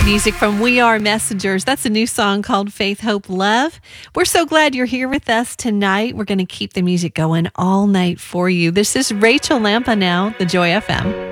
Music from We Are Messengers. That's a new song called Faith, Hope, Love. We're so glad you're here with us tonight. We're going to keep the music going all night for you. This is Rachel Lampa now, the Joy FM.